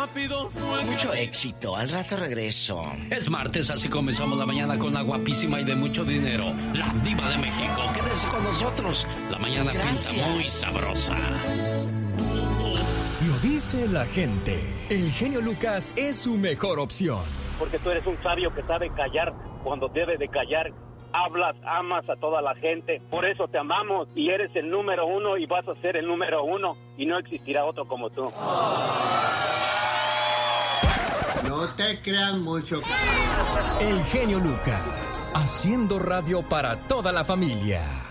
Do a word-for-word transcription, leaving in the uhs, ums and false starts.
rápido fue. Mucho éxito, al rato regreso. Es martes, así comenzamos la mañana con la guapísima y de mucho dinero, la diva de México. Quédese con nosotros, la mañana Gracias. pinta muy sabrosa. Lo dice la gente. El genio Lucas es su mejor opción. Porque tú eres un sabio que sabe callar cuando debe de callar. Hablas, amas a toda la gente. Por eso te amamos y eres el número uno y vas a ser el número uno. Y no existirá otro como tú. No te creas mucho. El genio Lucas, haciendo radio para toda la familia.